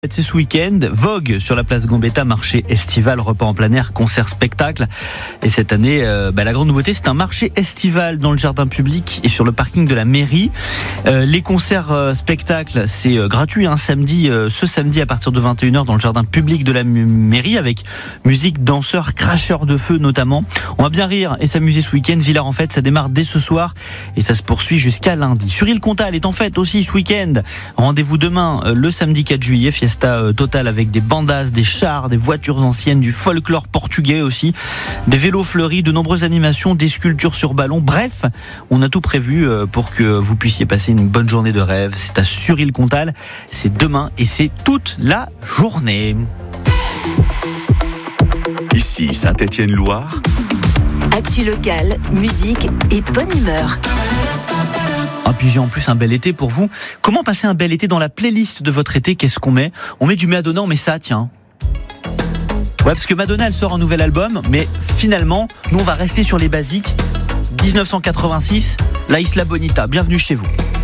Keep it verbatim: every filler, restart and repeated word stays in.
C'est ce week-end, Vogue sur la place Gambetta, marché estival, repas en plein air, concert, spectacle. Et cette année, euh, bah, la grande nouveauté, c'est un marché estival dans le jardin public et sur le parking de la mairie. Euh, les concerts, euh, spectacles, c'est euh, gratuit, hein, samedi, euh, ce samedi à partir de vingt et une heures dans le jardin public de la mairie avec musique, danseurs, cracheurs de feu notamment. On va bien rire et s'amuser ce week-end. Villars en fête, ça démarre dès ce soir et ça se poursuit jusqu'à lundi. Sur Île-Comtal est en fête aussi ce week-end. Rendez-vous demain, euh, le samedi quatre juillet, fiesta totale avec des bandas, des chars, des voitures anciennes, du folklore portugais aussi, des vélos fleuris, de nombreuses animations, des sculptures sur ballon. Bref, on a tout prévu pour que vous puissiez passer une bonne journée de rêve. C'est à Sur-Île-Comtal, c'est demain et c'est toute la journée. Ici Saint-Étienne-Loire. Actu locale, musique et bonne humeur. Ah, puis j'ai en plus un bel été pour vous. Comment passer un bel été dans la playlist de votre été? Qu'est-ce qu'on met? On met du Madonna, on met ça, tiens. Ouais, parce que Madonna, elle sort un nouvel album, mais finalement, nous, on va rester sur les basiques. dix-neuf cent quatre-vingt-six, La Isla Bonita. Bienvenue chez vous.